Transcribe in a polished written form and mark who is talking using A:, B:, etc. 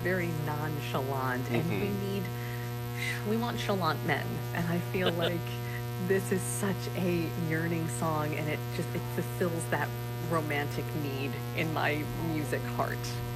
A: very nonchalant, and
B: Mhm.
A: we want chalant men, and I feel like this is such a yearning song, and it fulfills that romantic need in my music heart.